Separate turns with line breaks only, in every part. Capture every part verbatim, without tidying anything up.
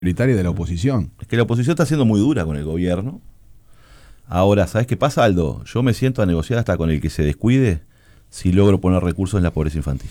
prioritaria de la oposición.
Es que la oposición está siendo muy dura con el gobierno. Ahora, ¿sabes qué pasa, Aldo? Yo me siento a negociar hasta con el que se descuide si logro poner recursos en la pobreza infantil.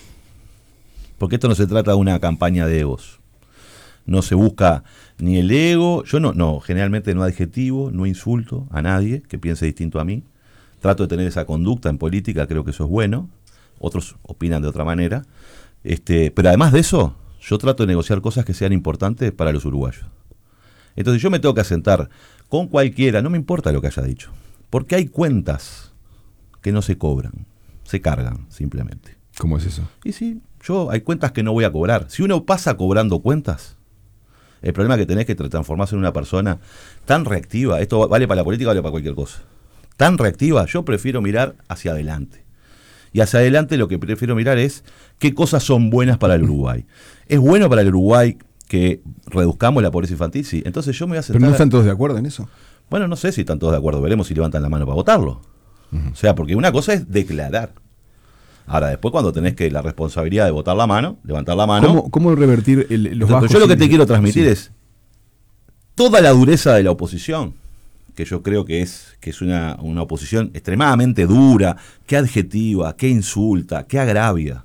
Porque esto no se trata de una campaña de egos. No se busca ni el ego. Yo no, no, generalmente no adjetivo, no insulto a nadie que piense distinto a mí. Trato de tener esa conducta en política, creo que eso es bueno. Otros opinan de otra manera. Este, pero además de eso, yo trato de negociar cosas que sean importantes para los uruguayos. Entonces yo me tengo que asentar con cualquiera, no me importa lo que haya dicho, porque hay cuentas que no se cobran, se cargan simplemente.
¿Cómo es eso?
Y sí, yo hay cuentas que no voy a cobrar. Si uno pasa cobrando cuentas, el problema que tenés es que transformarse en una persona tan reactiva, esto vale para la política, vale para cualquier cosa, tan reactiva, yo prefiero mirar hacia adelante. Y hacia adelante lo que prefiero mirar es qué cosas son buenas para el Uruguay. ¿Es bueno para el Uruguay que reduzcamos la pobreza infantil? Sí. Entonces yo me voy a sentar...
¿Pero no están todos de acuerdo en eso?
Bueno, no sé si están todos de acuerdo. Veremos si levantan la mano para votarlo. Uh-huh. O sea, porque una cosa es declarar. Ahora, después cuando tenés que la responsabilidad de votar la mano, levantar la mano...
¿Cómo, cómo revertir el, los
Entonces,
bajos?
Yo lo que te quiero transmitir
sí.
es toda la dureza de la oposición, que yo creo que es, que es una, una oposición extremadamente dura, que adjetiva, que insulta, que agravia.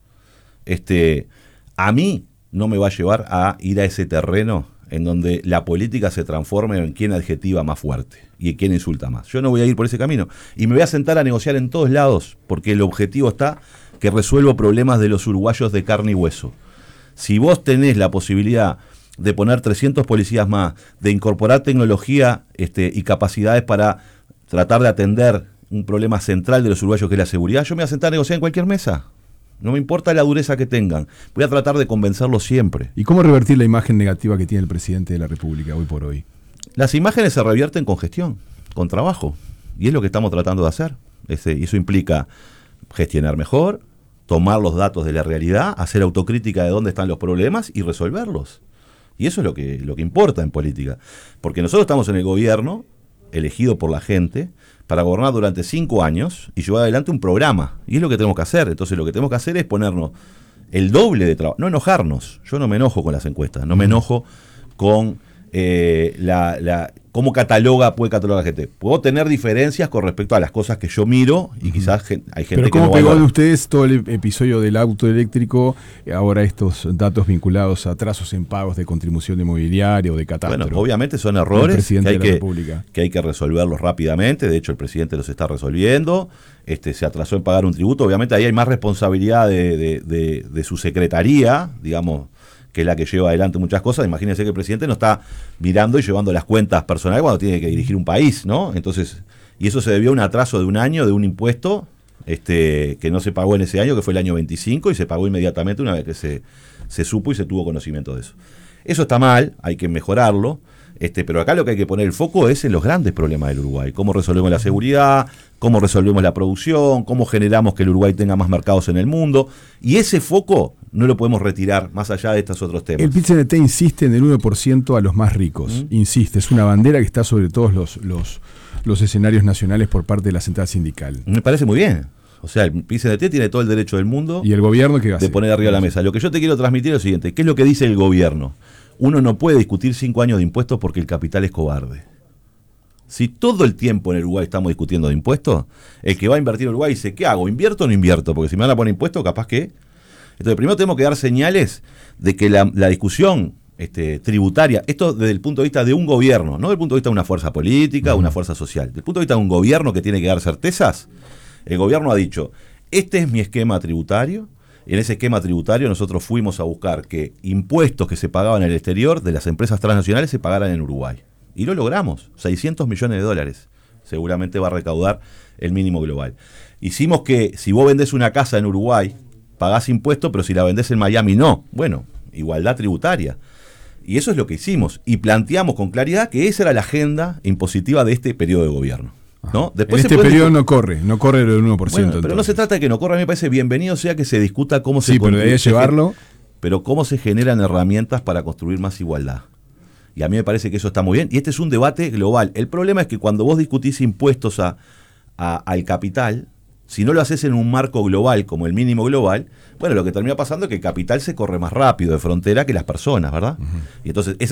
Este, a mí no me va a llevar a ir a ese terreno en donde la política se transforme en quién adjetiva más fuerte y en quién insulta más. Yo no voy a ir por ese camino y me voy a sentar a negociar en todos lados, porque el objetivo está que resuelvo problemas de los uruguayos de carne y hueso. Si vos tenés la posibilidad de poner trescientos policías más, de incorporar tecnología este, y capacidades para tratar de atender un problema central de los uruguayos que es la seguridad, yo me voy a sentar a negociar en cualquier mesa. No me importa la dureza que tengan. Voy a tratar de convencerlos siempre.
¿Y cómo revertir la imagen negativa que tiene el presidente de la República hoy por hoy?
Las imágenes se revierten con gestión, con trabajo. Y es lo que estamos tratando de hacer. Ese, eso implica gestionar mejor, tomar los datos de la realidad, hacer autocrítica de dónde están los problemas y resolverlos. Y eso es lo que, lo que importa en política. Porque nosotros estamos en el gobierno, elegido por la gente, para gobernar durante cinco años y llevar adelante un programa. Y es lo que tenemos que hacer. Entonces lo que tenemos que hacer es ponernos el doble de trabajo. No enojarnos. Yo no me enojo con las encuestas. No me enojo con eh, la, la cómo cataloga, puede catalogar la gente. Puedo tener diferencias con respecto a las cosas que yo miro y quizás gen, hay gente
Pero
que no
¿cómo pegó
valora.
de ustedes todo el episodio del auto eléctrico, ahora estos datos vinculados a atrasos en pagos de contribución de mobiliario o de catastro?
Bueno, obviamente son errores que hay que,
República.
que hay que resolverlos rápidamente. De hecho, el presidente los está resolviendo. Este, se atrasó en pagar un tributo. Obviamente ahí hay más responsabilidad de, de, de, de su secretaría, digamos, que es la que lleva adelante muchas cosas. Imagínense que el presidente no está mirando y llevando las cuentas personales cuando tiene que dirigir un país, ¿no? Entonces, y eso se debió a un atraso de un año de un impuesto este, que no se pagó en ese año, que fue el año veinticinco, y se pagó inmediatamente una vez que se, se supo y se tuvo conocimiento de eso. Eso está mal, hay que mejorarlo. Este, pero acá lo que hay que poner el foco es en los grandes problemas del Uruguay. Cómo resolvemos la seguridad, cómo resolvemos la producción, cómo generamos que el Uruguay tenga más mercados en el mundo. Y ese foco no lo podemos retirar más allá de estos otros temas.
El P I T C N T insiste en el uno por ciento a los más ricos. ¿Mm? Insiste, es una bandera que está sobre todos los, los, los escenarios nacionales por parte de la central sindical.
Me parece muy bien. O sea, el P I C N T tiene todo el derecho del mundo.
¿Y el gobierno qué hace?
De poner arriba de la mesa. Lo que yo te quiero transmitir es lo siguiente. ¿Qué es lo que dice el gobierno? Uno no puede discutir cinco años de impuestos porque el capital es cobarde. Si todo el tiempo en el Uruguay estamos discutiendo de impuestos, el que va a invertir en Uruguay dice, ¿qué hago? ¿Invierto o no invierto? Porque si me van a poner impuestos, capaz que... Entonces, primero tenemos que dar señales de que la, la discusión este, tributaria, esto desde el punto de vista de un gobierno, no desde el punto de vista de una fuerza política, uh-huh. una fuerza social, desde el punto de vista de un gobierno que tiene que dar certezas, el gobierno ha dicho, este es mi esquema tributario. En ese esquema tributario nosotros fuimos a buscar que impuestos que se pagaban en el exterior de las empresas transnacionales se pagaran en Uruguay. Y lo logramos, seiscientos millones de dólares. Seguramente va a recaudar el mínimo global. Hicimos que si vos vendés una casa en Uruguay, pagás impuestos, pero si la vendés en Miami no. Bueno, igualdad tributaria. Y eso es lo que hicimos. Y planteamos con claridad que esa era la agenda impositiva de este periodo de gobierno. ¿No?
Después en este periodo no corre, no corre el uno por ciento.
Bueno, pero entonces. No se trata de que no corra, a mí me parece bienvenido sea que se discuta cómo
sí,
se...
pero debería llevarlo.
Pero cómo se generan herramientas para construir más igualdad. Y a mí me parece que eso está muy bien. Y este es un debate global. El problema es que cuando vos discutís impuestos a, a, al capital, Si no lo haces en un marco global, como el mínimo global, bueno, lo que termina pasando es que el capital se corre más rápido de frontera que las personas, ¿verdad? Uh-huh. Y entonces, esa